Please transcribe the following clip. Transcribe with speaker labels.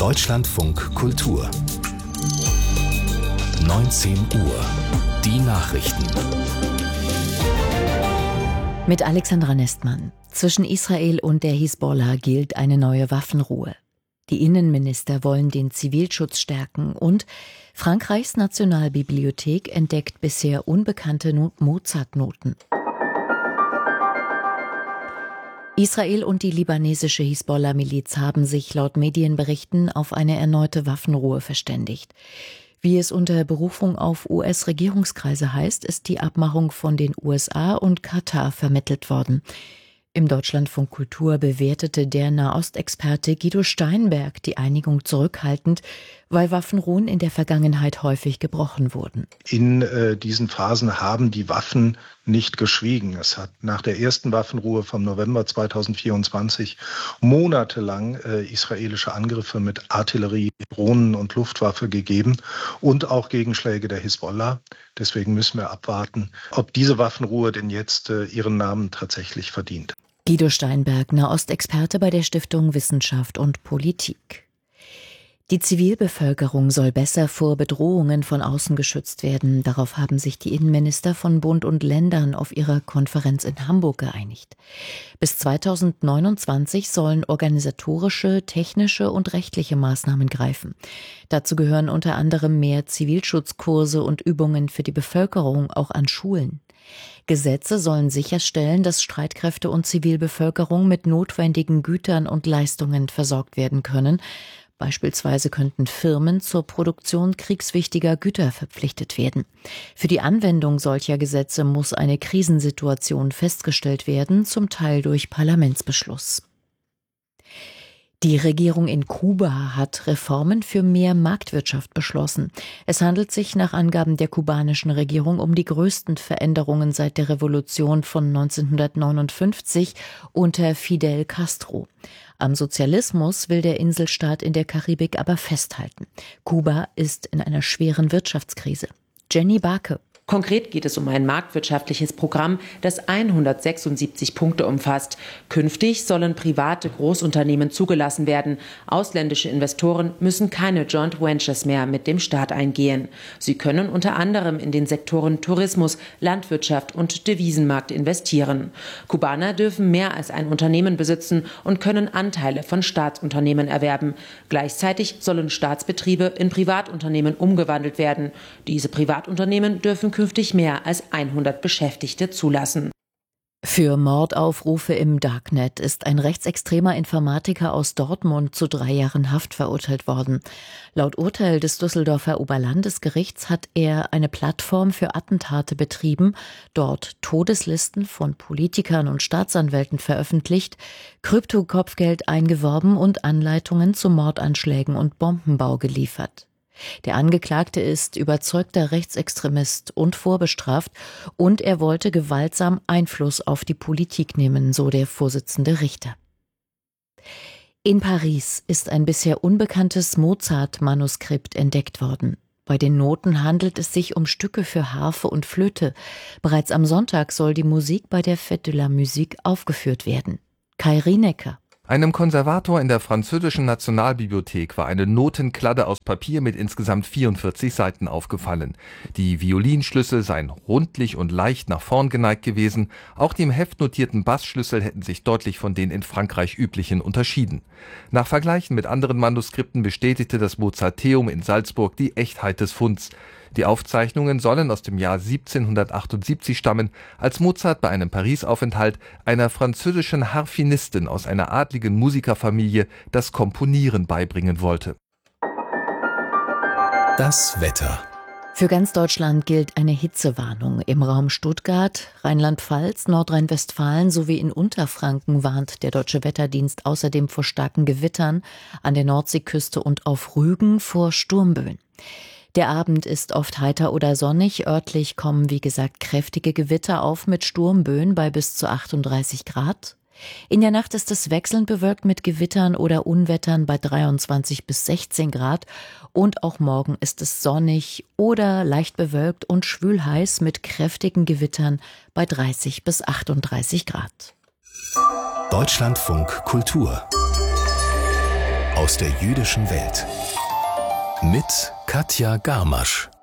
Speaker 1: Deutschlandfunk Kultur 19 Uhr. Die Nachrichten.
Speaker 2: Mit Alexandra Nestmann. Zwischen Israel und der Hisbollah gilt eine neue Waffenruhe. Die Innenminister wollen den Zivilschutz stärken und Frankreichs Nationalbibliothek entdeckt bisher unbekannte Mozart-Noten. Israel und die libanesische Hisbollah-Miliz haben sich laut Medienberichten auf eine erneute Waffenruhe verständigt. Wie es unter Berufung auf US-Regierungskreise heißt, ist die Abmachung von den USA und Katar vermittelt worden. Im Deutschlandfunk Kultur bewertete der Nahostexperte Guido Steinberg die Einigung zurückhaltend, weil Waffenruhen in der Vergangenheit häufig gebrochen wurden.
Speaker 3: In diesen Phasen haben die Waffen nicht geschwiegen. Es hat nach der ersten Waffenruhe vom November 2024 monatelang israelische Angriffe mit Artillerie, Drohnen und Luftwaffe gegeben und auch Gegenschläge der Hisbollah. Deswegen müssen wir abwarten, ob diese Waffenruhe denn jetzt ihren Namen tatsächlich verdient.
Speaker 2: Guido Steinberg, Nahostexperte bei der Stiftung Wissenschaft und Politik. Die Zivilbevölkerung soll besser vor Bedrohungen von außen geschützt werden. Darauf haben sich die Innenminister von Bund und Ländern auf ihrer Konferenz in Hamburg geeinigt. Bis 2029 sollen organisatorische, technische und rechtliche Maßnahmen greifen. Dazu gehören unter anderem mehr Zivilschutzkurse und Übungen für die Bevölkerung, auch an Schulen. Gesetze sollen sicherstellen, dass Streitkräfte und Zivilbevölkerung mit notwendigen Gütern und Leistungen versorgt werden können. Beispielsweise könnten Firmen zur Produktion kriegswichtiger Güter verpflichtet werden. Für die Anwendung solcher Gesetze muss eine Krisensituation festgestellt werden, zum Teil durch Parlamentsbeschluss. Die Regierung in Kuba hat Reformen für mehr Marktwirtschaft beschlossen. Es handelt sich nach Angaben der kubanischen Regierung um die größten Veränderungen seit der Revolution von 1959 unter Fidel Castro. Am Sozialismus will der Inselstaat in der Karibik aber festhalten. Kuba ist in einer schweren Wirtschaftskrise. Jenny Barke.
Speaker 4: Konkret geht es um ein marktwirtschaftliches Programm, das 176 Punkte umfasst. Künftig sollen private Großunternehmen zugelassen werden. Ausländische Investoren müssen keine Joint Ventures mehr mit dem Staat eingehen. Sie können unter anderem in den Sektoren Tourismus, Landwirtschaft und Devisenmarkt investieren. Kubaner dürfen mehr als ein Unternehmen besitzen und können Anteile von Staatsunternehmen erwerben. Gleichzeitig sollen Staatsbetriebe in Privatunternehmen umgewandelt werden. Diese Privatunternehmen dürfen künftig mehr als 100 Beschäftigte zulassen.
Speaker 2: Für Mordaufrufe im Darknet ist ein rechtsextremer Informatiker aus Dortmund zu 3 Jahren Haft verurteilt worden. Laut Urteil des Düsseldorfer Oberlandesgerichts hat er eine Plattform für Attentate betrieben, dort Todeslisten von Politikern und Staatsanwälten veröffentlicht, Kryptokopfgeld eingeworben und Anleitungen zu Mordanschlägen und Bombenbau geliefert. Der Angeklagte ist überzeugter Rechtsextremist und vorbestraft und er wollte gewaltsam Einfluss auf die Politik nehmen, so der Vorsitzende Richter. In Paris ist ein bisher unbekanntes Mozart-Manuskript entdeckt worden. Bei den Noten handelt es sich um Stücke für Harfe und Flöte. Bereits am Sonntag soll die Musik bei der Fête de la Musique aufgeführt werden. Kai Rienecker.
Speaker 5: Einem Konservator in der französischen Nationalbibliothek war eine Notenkladde aus Papier mit insgesamt 44 Seiten aufgefallen. Die Violinschlüssel seien rundlich und leicht nach vorn geneigt gewesen. Auch die im Heft notierten Bassschlüssel hätten sich deutlich von den in Frankreich üblichen unterschieden. Nach Vergleichen mit anderen Manuskripten bestätigte das Mozarteum in Salzburg die Echtheit des Funds. Die Aufzeichnungen sollen aus dem Jahr 1778 stammen, als Mozart bei einem Paris-Aufenthalt einer französischen Harfenistin aus einer adligen Musikerfamilie das Komponieren beibringen wollte.
Speaker 1: Das Wetter.
Speaker 2: Für ganz Deutschland gilt eine Hitzewarnung. Im Raum Stuttgart, Rheinland-Pfalz, Nordrhein-Westfalen sowie in Unterfranken warnt der Deutsche Wetterdienst außerdem vor starken Gewittern, an der Nordseeküste und auf Rügen vor Sturmböen. Der Abend ist oft heiter oder sonnig. Örtlich kommen, wie gesagt, kräftige Gewitter auf mit Sturmböen bei bis zu 38 Grad. In der Nacht ist es wechselnd bewölkt mit Gewittern oder Unwettern bei 23 bis 16 Grad. Und auch morgen ist es sonnig oder leicht bewölkt und schwülheiß mit kräftigen Gewittern bei 30 bis 38 Grad.
Speaker 1: Deutschlandfunk Kultur aus der jüdischen Welt. Mit Katja Garmasch.